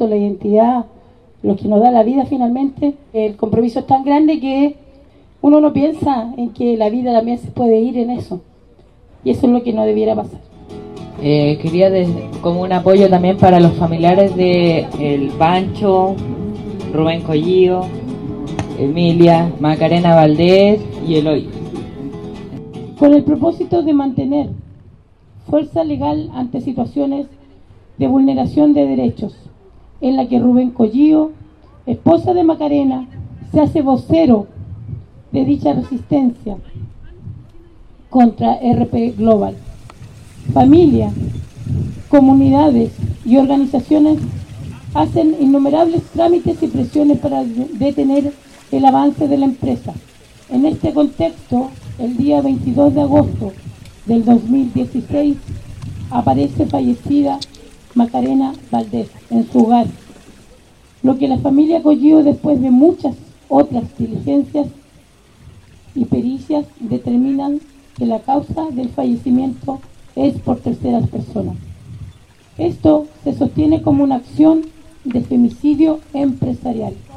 afecto, la identidad, lo que nos da la vida finalmente. El compromiso es tan grande que uno no piensa en que la vida también se puede ir en eso. Y eso es lo que no debiera pasar. Quería como un apoyo también para los familiares de el Pancho, Rubén Collío, Emilia, Macarena Valdés y Eloy. Con el propósito de mantener fuerza legal ante situaciones de vulneración de derechos, en la que Rubén Collío, esposa de Macarena, se hace vocero de dicha resistencia contra RP Global. Familia, comunidades y organizaciones hacen innumerables trámites y presiones para detener el avance de la empresa. En este contexto, el día 22 de agosto del 2016 aparece fallecida Macarena Valdés en su hogar, lo que la familia Collío, después de muchas otras diligencias y pericias, determinan que la causa del fallecimiento es por terceras personas. Esto se sostiene como una acción de femicidio empresarial.